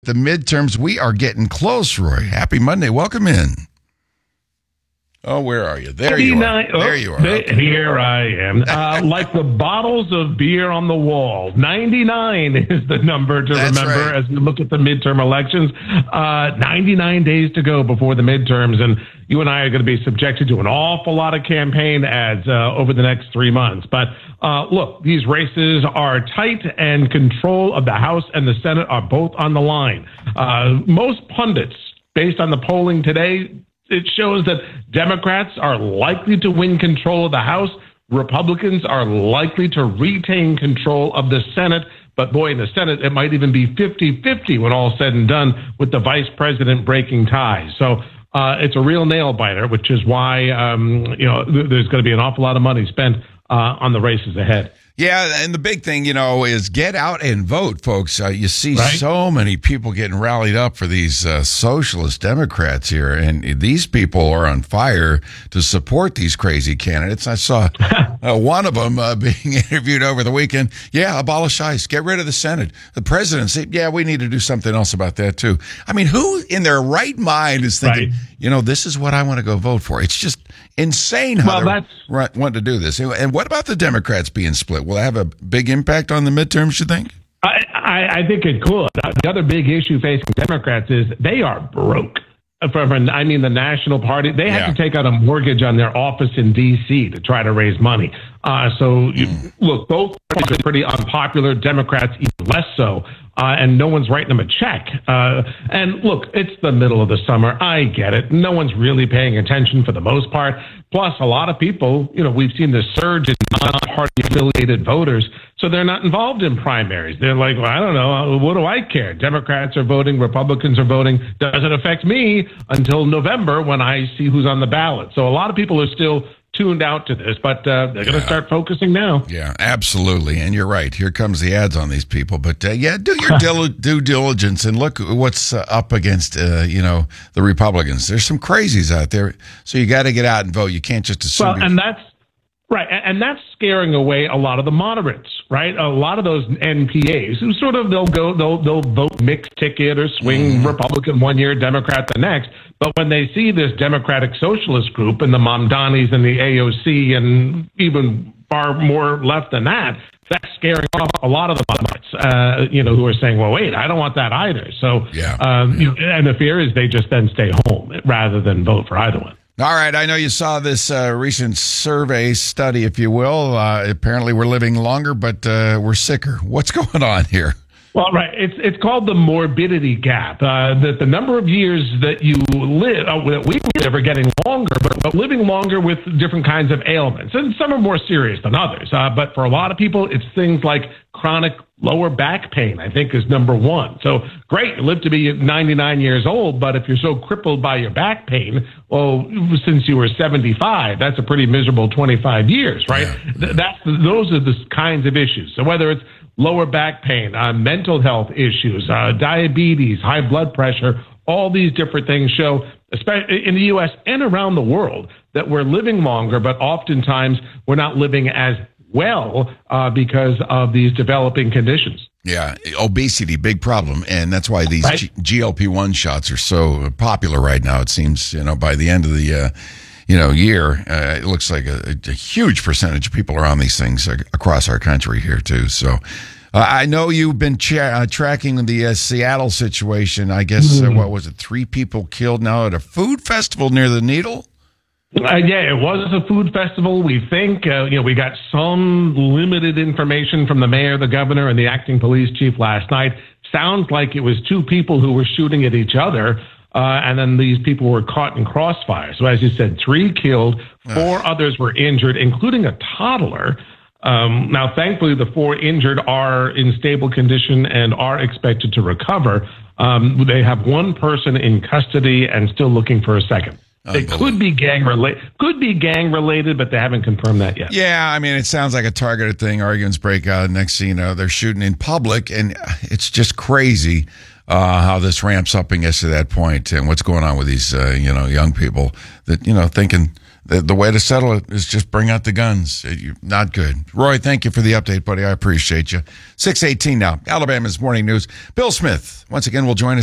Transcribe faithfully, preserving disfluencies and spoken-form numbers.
the midterms. We are getting close, Roy. Happy Monday. Welcome in. Oh, where are you? There you are. Oh, there you are. They, okay. Here I am. Uh, like the bottles of beer on the wall. ninety-nine is the number to That's remember right. as we look at the midterm elections. Uh, ninety-nine days to go before the midterms, and you and I are going to be subjected to an awful lot of campaign ads uh, over the next three months. But uh, look, these races are tight, and control of the House and the Senate are both on the line. Uh, most pundits, based on the polling today, it shows that Democrats are likely to win control of the House. Republicans are likely to retain control of the Senate. But boy, in the Senate, it might even be fifty-fifty when all's said and done, with the vice president breaking ties. So uh, it's a real nail biter, which is why um, you know th- there's going to be an awful lot of money spent uh, on the races ahead. Yeah, and the big thing, you know, is get out and vote, folks. Uh, you see Right? so many people getting rallied up for these uh, socialist Democrats here, and these people are on fire to support these crazy candidates. I saw uh, one of them uh, being interviewed over the weekend. Yeah, abolish ICE, get rid of the Senate. The president said, yeah, we need to do something else about that, too. I mean, who in their right mind is thinking, Right. you know, this is what I want to go vote for? It's just insane how Well, they that's- right, want to do this. And what about the Democrats being split? Will it have a big impact on the midterms, you think? I, I, I think it could. The other big issue facing Democrats is they are broke. From, I mean, the National Party, they have Yeah. to take out a mortgage on their office in D C to try to raise money. Uh, so, you, look, both parties are pretty unpopular. Democrats even less so. Uh, and no one's writing them a check. Uh, and look, it's the middle of the summer. I get it. No one's really paying attention for the most part. Plus, a lot of people, you know, we've seen the surge in non-party affiliated voters, so they're not involved in primaries. They're like, well, I don't know. What do I care? Democrats are voting. Republicans are voting. Doesn't affect me until November when I see who's on the ballot. So a lot of people are still tuned out to this, but uh, they're going to Yeah. start focusing now. Yeah, absolutely. And you're right. Here comes the ads on these people. But uh, yeah, do your dil- due diligence and look what's uh, up against, uh, you know, the Republicans. There's some crazies out there. So you got to get out and vote. You can't just assume. Well, and that's right, and and that's scaring away a lot of the moderates, right? A lot of those N P As who sort of they'll go they'll they'll vote mixed ticket or swing Republican one year, Democrat the next. But when they see this Democratic Socialist group and the Mamdanis and the A O C and even far more left than that, that's scaring off a lot of the moderates, uh, you know, who are saying, well, wait, I don't want that either. So, Yeah. um, you know, and the fear is they just then stay home rather than vote for either one. All right. I know you saw this uh, recent survey study, if you will. Uh, apparently we're living longer, but uh, we're sicker. What's going on here? Well, right. It's it's called the morbidity gap. Uh, that the number of years that you live, uh, that we live, are getting longer, but, but living longer with different kinds of ailments, and some are more serious than others. Uh, but for a lot of people, it's things like chronic lower back pain, I think, is number one. So great, you live to be ninety-nine years old, but if you're so crippled by your back pain, well, since you were seventy-five, that's a pretty miserable twenty-five years, right? Yeah. Th- That's those are the kinds of issues. So whether it's lower back pain, uh, mental health issues, uh, diabetes, high blood pressure, all these different things show, especially in the U S and around the world, that we're living longer, but oftentimes we're not living as well uh, because of these developing conditions. Yeah, obesity, big problem. And that's why these Right. G L P one shots are so popular right now. It seems, you know, by the end of the, uh, you know, year, uh, it looks like a, a huge percentage of people are on these things across our country here, too. So uh, I know you've been cha- uh, tracking the uh, Seattle situation. I guess, Mm. uh, what was it, three people killed now at a food festival near the Needle? Uh, yeah, it was a food festival. We think, uh, you know, we got some limited information from the mayor, the governor, and the acting police chief last night. Sounds like it was two people who were shooting at each other. Uh, and then these people were caught in crossfire. So as you said, three killed, four others were injured, including a toddler. Um, now, thankfully, the four injured are in stable condition and are expected to recover. Um, they have one person in custody and still looking for a second. It could be gang related, could be gang related, but they haven't confirmed that yet. Yeah, I mean, it sounds like a targeted thing. Arguments break out. Next thing you know, they're shooting in public, and it's just crazy uh, how this ramps up and gets to that point, and what's going on with these, uh, you know, young people that, you know, thinking that the way to settle it is just bring out the guns. Not good. Roy, thank you for the update, buddy. I appreciate you. six eighteen now, Alabama's Morning News. Bill Smith, once again, will join us.